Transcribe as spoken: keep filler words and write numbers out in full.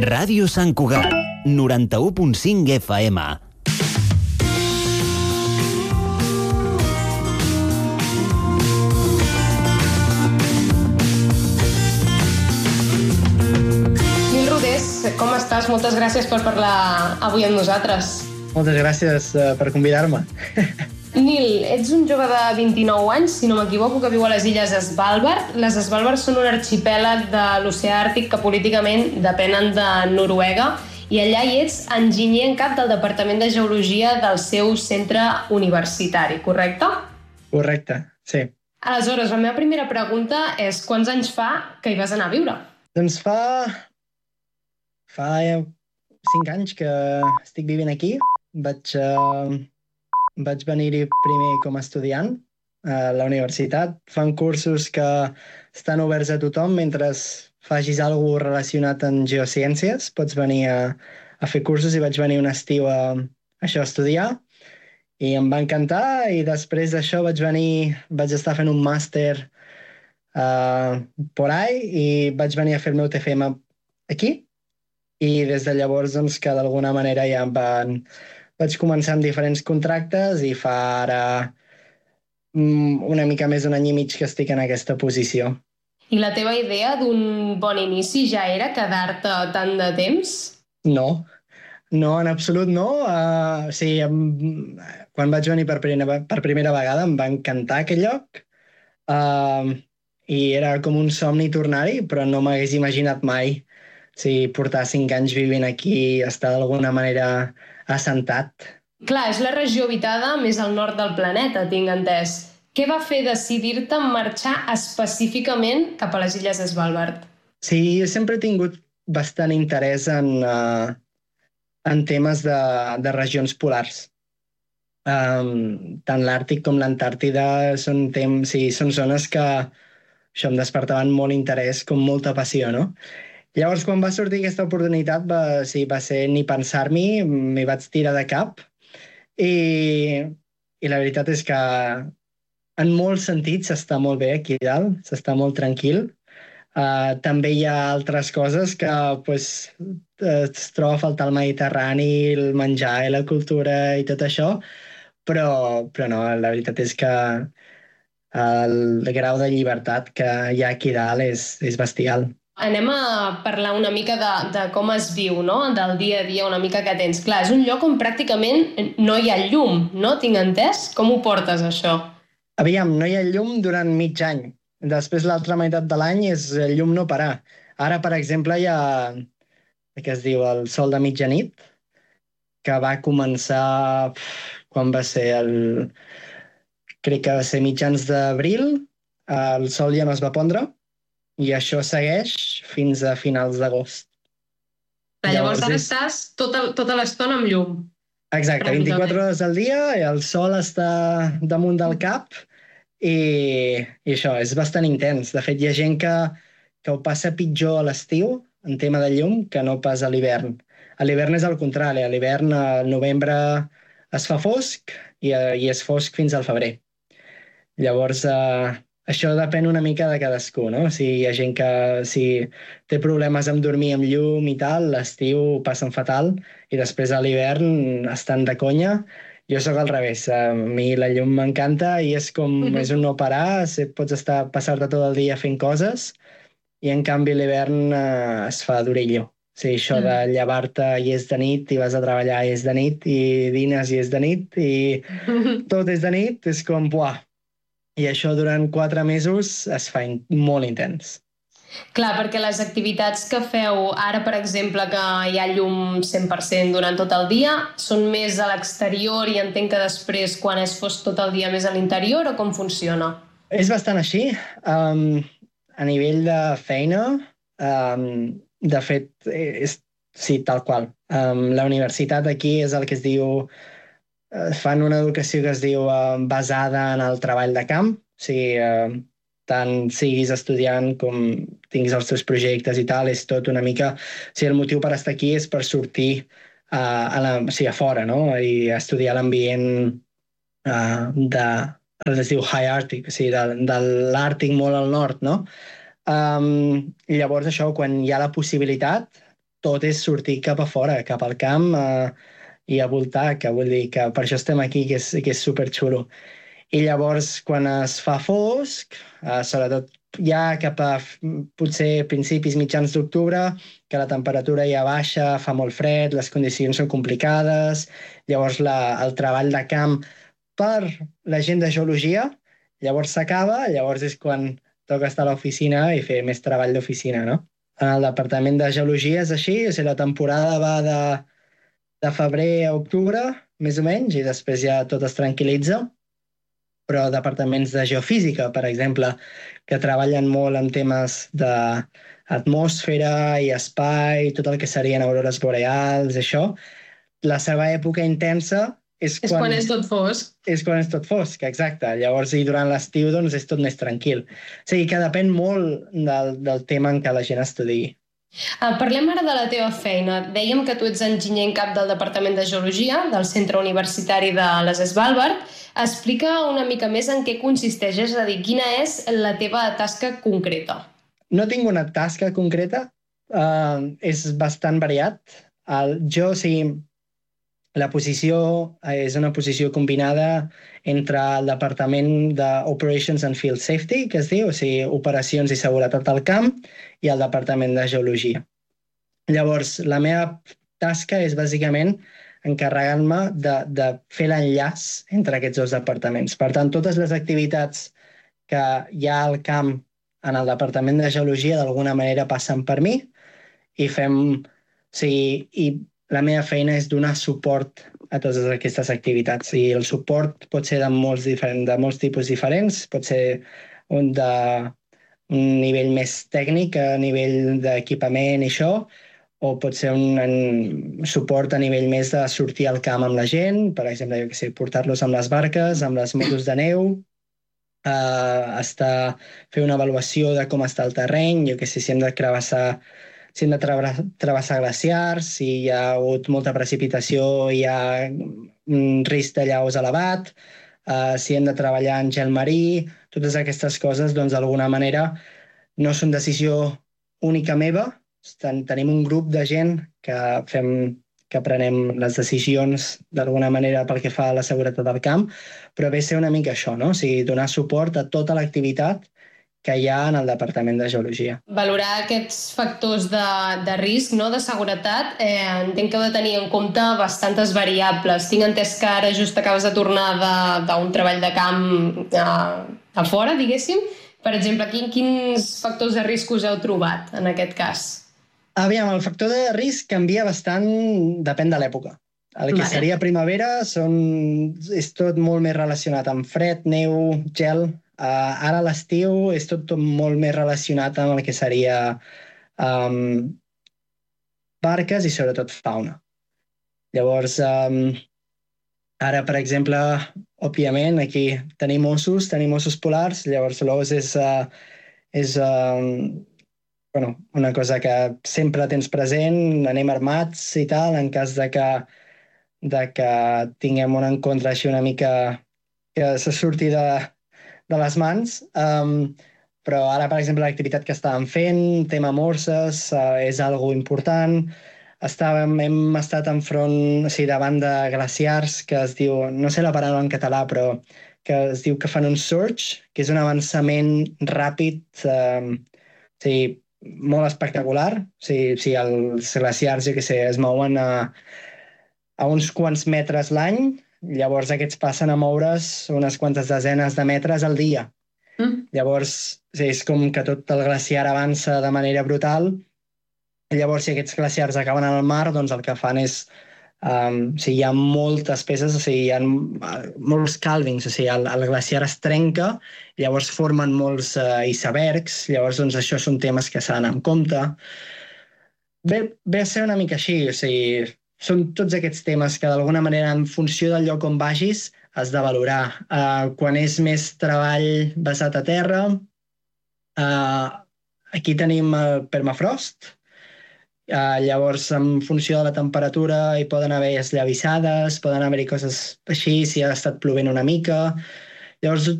Ràdio Sant Cugat, noranta-u punt cinc F M. Nil Rodés, com estàs? Moltes gràcies per parlar avui amb nosaltres. Moltes gràcies uh, per convidar-me. Nil, ets un jove de vint-i-nou anys, si no m'equivoco, que viu a les illes Svalbard. Les Svalbard són un arxipèlag de l'oceà Àrtic que políticament depenen de Noruega i allà hi ets enginyer en cap del Departament de Geologia del seu centre universitari, correcte? Correcte, sí. Aleshores, la meva primera pregunta és quants anys fa que hi vas anar a viure? Doncs fa... fa cinc anys que estic vivint aquí. Vaig... Uh... Vaig venir-hi primer com a estudiant a la universitat. Fan cursos que estan oberts a tothom mentre facis alguna cosa relacionat amb geociències. Pots venir a, a fer cursos i vaig venir un estiu a, a això a estudiar i em va encantar i després d'això vaig venir, vaig estar fent un màster uh, por ahí i vaig venir a fer el meu T F M aquí i des de llavors doncs, que d'alguna manera ja em van... Vaig començar amb diferents contractes i fa ara una mica més d'un any i mig que estic en aquesta posició. I la teva idea d'un bon inici ja era quedar-te tant de temps? No, no, en absolut no. Uh, o sigui, em, quan vaig venir per primera, per primera vegada em va encantar aquell lloc uh, i era com un somni tornar-hi, però no m'hagués imaginat mai o sigui, portar cinc anys vivint aquí i estar d'alguna manera assentat. Clar, és la regió habitada més al nord del planeta, tinc entès. Què va fer decidir-te marxar específicament cap a les illes Svalbard? Sí, jo sempre he tingut bastant interès en, uh, en temes de, de regions polars. Um, tant l'Àrtic com l'Antàrtida són, temps, sí, són zones que això em despertaven molt interès, com molta passió, no? Llavors, quan va sortir aquesta oportunitat, va, sí, va ser ni pensar-m'hi, m'hi vaig tirar de cap i, i la veritat és que en molts sentits s'està molt bé aquí dalt, s'està molt tranquil. Uh, també hi ha altres coses que pues, es troba a faltar el Mediterrani, el menjar i la cultura i tot això, però, però no, la veritat és que el grau de llibertat que hi ha aquí dalt és, és bestial. Anem a parlar una mica de, de com es viu, no? Del dia a dia, una mica que tens. Clar, és un lloc on pràcticament no hi ha llum, no? Tinc entès? Com ho portes, això? Aviam, no hi ha llum durant mig any. Després, l'altra meitat de l'any és llum no parar. Ara, per exemple, hi ha el que es diu el sol de mitjanit, que va començar... Quan va ser? El... Crec que va ser mitjans d'abril. El sol ja no es va pondre. I això segueix fins a finals d'agost. Llavors, Llavors ara és... estàs tota, tota l'estona amb llum. Exacte, vint-i-quatre hores al dia, i el sol està damunt del cap i, i això, és bastant intens. De fet, hi ha gent que, que ho passa pitjor a l'estiu en tema de llum que no pas a l'hivern. A l'hivern és al contrari, a l'hivern al novembre es fa fosc i, i és fosc fins al febrer. Llavors... Eh, Això depèn una mica de cadascú, no? Si hi ha gent que si té problemes amb dormir amb llum i tal, l'estiu ho passen fatal i després a l'hivern estan de conya. Jo sóc al revés, a mi la llum m'encanta i és com mm-hmm. és un no parar, pots estar passar-te tot el dia fent coses i en canvi l'hivern eh, es fa durillo. O sigui, això mm. de llevar-te i és de nit i vas a treballar i és de nit i dines i és de nit i tot és de nit, és com, buah. I això durant quatre mesos es fa in- molt intens. Clar, perquè les activitats que feu ara, per exemple, que hi ha llum cent per cent durant tot el dia, són més a l'exterior i entenc que després, quan és fosc tot el dia, més a l'interior, o com funciona? És bastant així. Um, a nivell de feina, um, de fet, és, sí, tal qual. Um, la universitat aquí és el que es diu... fan una educació que es diu eh, basada en el treball de camp, o sigui, eh, tant siguis estudiant com tinguis els teus projectes i tal, és tot una mica... O sigui, el motiu per estar aquí és per sortir eh, a, la, o sigui, a fora, no? I estudiar l'ambient eh, de... es diu High Arctic, o sigui, de, de l'Àrtic molt al nord, no? Um, i llavors això, quan hi ha la possibilitat, tot és sortir cap a fora, cap al camp eh, i a voltar, que vull dir que per això estem aquí, que és, que és superxulo. I llavors, quan es fa fosc, eh, sobretot ja cap a potser principis mitjans d'octubre, que la temperatura ja baixa, fa molt fred, les condicions són complicades, llavors la, el treball de camp per la gent de geologia, llavors s'acaba, llavors és quan toca estar a l'oficina i fer més treball d'oficina, no? En el departament de geologia és així, o sigui, la temporada va de, de febrer a octubre, més o menys, i després ja tot es tranquil·litza. Però departaments de geofísica, per exemple, que treballen molt en temes d'atmosfera i espai, tot el que serien aurores boreals, això, la seva època intensa és quan, és quan és tot fosc. És quan és tot fosc, exacte. Llavors, i durant l'estiu, doncs, és tot més tranquil. O sigui, que depèn molt del, del tema en què la gent estudiï. Uh, parlem ara de la teva feina. Dèiem que tu ets enginyer en cap del Departament de Geologia del Centre Universitari de les Svalbard. Explica una mica més en què consisteix, és a dir, quina és la teva tasca concreta. No tinc una tasca concreta, uh, és bastant variat. El, jo, o sigui, la posició és una posició combinada entre el Departament d'Operations and Field Safety, que es diu, o sigui, operacions i seguretat al camp, i el Departament de Geologia. Llavors, la meva tasca és bàsicament encarregant-me de, de fer l'enllaç entre aquests dos departaments. Per tant, totes les activitats que hi ha al camp en el Departament de Geologia d'alguna manera passen per mi i fem... O sigui, i la meva feina és donar suport a totes aquestes activitats. I el suport pot ser de molts, diferents, de molts tipus diferents, pot ser un de un nivell més tècnic, a nivell d'equipament i això, o pot ser un, un suport a nivell més de sortir al camp amb la gent, per exemple, jo què sé, portar-los amb les barques, amb les motos de neu, eh, estar, fer una avaluació de com està el terreny, jo què sé, si hem de travessar si hem de travessar glaciars, si hi ha hagut molta precipitació, hi ha un risc de llaus elevat, uh, si hem de treballar en gel marí, totes aquestes coses, doncs, d'alguna manera, no són decisió única meva. Ten tenim un grup de gent que fem que prenem les decisions d'alguna manera pel que fa a la seguretat del camp, però ve a ser una mica això, no? O sigui, donar suport a tota l'activitat que hi ha en el Departament de Geologia. Valorar aquests factors de, de risc, no, de seguretat, eh, entenc que heu de tenir en compte bastantes variables. Tinc entès que ara just acabes de tornar d'un treball de camp a, a fora, diguéssim. Per exemple, quin, quins factors de risc us heu trobat en aquest cas? Aviam, el factor de risc canvia bastant, depèn de l'època. El que vale. Seria primavera són, és tot molt més relacionat amb fred, neu, gel. Uh, ara a l'estiu és tot, tot molt més relacionat amb el que seria um, barques i sobretot fauna. Llavors, um, ara, per exemple, òbviament, aquí tenim ossos, tenim ossos polars, llavors l'os és, uh, és um, bueno, una cosa que sempre tens present, anem armats i tal, en cas de que, de que tinguem un encontre així una mica que se surti de de les mans, um, però ara, per exemple, l'activitat que estàvem fent, tema morses, uh, és algo important. Estàvem, hem estat enfront, o sigui, davant de glaciars que es diu, no sé la paraula en català, però que es diu que fan un surge, que és un avançament ràpid, um, o sigui, molt espectacular. O sigui, o sigui, els glaciars, jo què sé, es mouen a, a uns quants metres l'any. Llavors aquests passen a moure's unes quantes desenes de metres al dia. Mm. Llavors és com que tot el glaciar avança de manera brutal. Llavors, si aquests glaciars acaben al mar, doncs el que fan és... Um, o sigui, hi ha moltes peces, o sigui, hi ha molts calvings, o sigui, el, el glaciar es trenca, llavors formen molts uh, icebergs, llavors doncs, això són temes que s'han en compte. Ve, ve a ser una mica així, o sigui... Són tots aquests temes que d'alguna manera en funció del lloc on vagis has de valorar. Uh, quan és més treball basat a terra, uh, aquí tenim el permafrost. Uh, llavors, en funció de la temperatura, hi poden haver esllavissades, poden haver-hi coses així, si ha estat plovent una mica. Llavors,